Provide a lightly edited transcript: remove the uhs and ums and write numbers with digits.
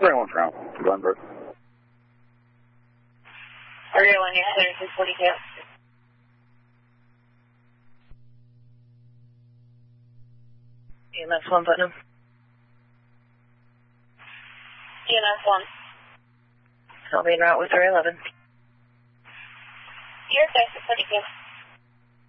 31 Crown, Glenbrook. 31, you're clear, 642. EMS 1, Putnam. EMS 1. I'll be en route with 311. You're clear, 642.